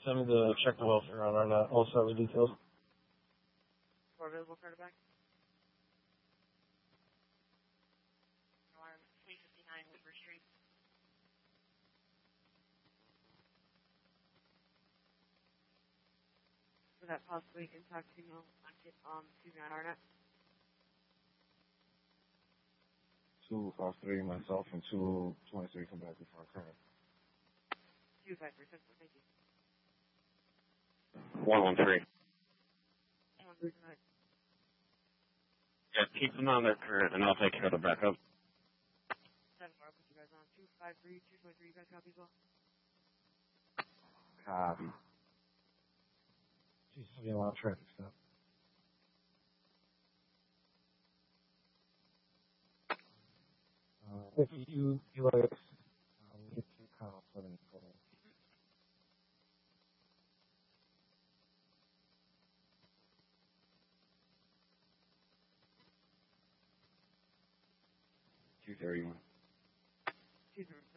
Send me the check the welfare on that. I'll start with details. For available card back. 359 Weaver Street. For that possibly impact signal on 29 RNet. 253 myself and 223 come back before current. 253, thank you. 113. 113, right. Yeah, keep them on their current, and I'll take care of the backup. 7-4, I'll put you guys on. 253, 223, you guys copy as well? Copy. She's having a lot of traffic stop. If you like, get your call for the call. $231. 231.